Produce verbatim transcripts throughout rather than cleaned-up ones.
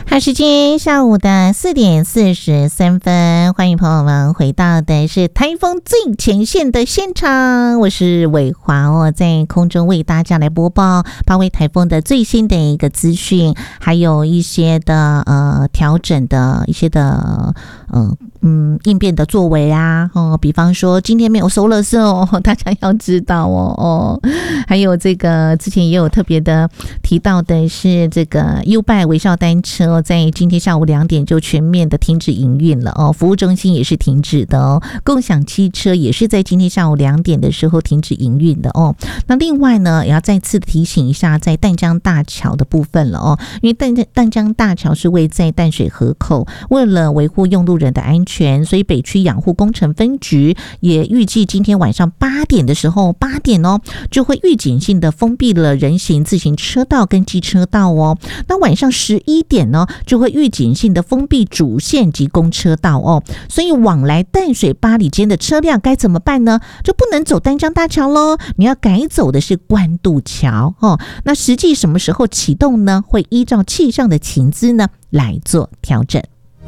好，时间下午的四点四十三分，欢迎朋友们回到的是台风最前线的现场，我是伟华哦，在空中为大家来播报八位台风的最新的一个资讯，还有一些的呃调整的一些的呃嗯应变的作为啊，哦，比方说今天没有收垃圾哦，大家要知道哦哦，还有这个之前也有特别的提到的是这个 U-Bike 微笑单车。在今天下午两点就全面的停止营运了哦，服务中心也是停止的哦，共享汽车也是在今天下午两点的时候停止营运的哦。那另外呢，也要再次提醒一下，在淡江大桥的部分了哦，因为淡淡江大桥是位在淡水河口，为了维护用路人的安全，所以北区养护工程分局也预计今天晚上八点的时候，八点哦就会预警性的封闭了人行自行车道跟机车道哦。那晚上十一点呢？就会预警性的封闭主线及公车道哦，所以往来淡水八里间的车辆该怎么办呢？就不能走淡江大桥咯，你要改走的是关渡桥哦。那实际什么时候启动呢？会依照气象的情资呢来做调整。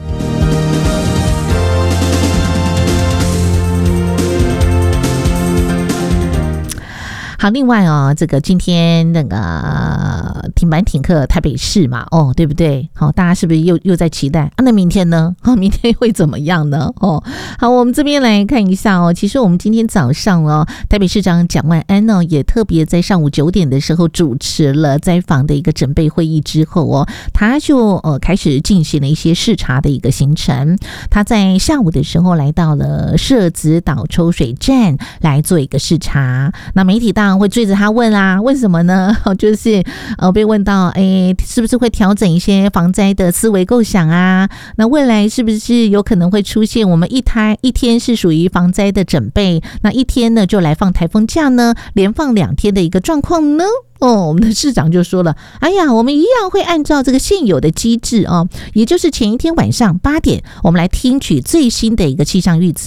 好，另外哦，这个今天那个停班停课台北市嘛，哦，对不对？好，大家是不是又又在期待啊？那明天呢？哦，明天会怎么样呢？哦，好，我们这边来看一下哦。其实我们今天早上哦，台北市长蒋万安呢、哦，也特别在上午九点的时候主持了灾防的一个准备会议之后哦，他就呃开始进行了一些视察的一个行程。他在下午的时候来到了社子岛抽水站来做一个视察。那媒体当然会追着他问啊，问什么呢？就是呃被问到，哎，是不是会调整一些防灾的思维构想啊？那未来是不是有可能会出现我们一台一天是属于防灾的准备，那一天呢就来放台风假呢，连放两天的一个状况呢？哦，我们的市长就说了，哎呀，我们一样会按照这个现有的机制哦，也就是前一天晚上八点，我们来听取最新的一个气象预测。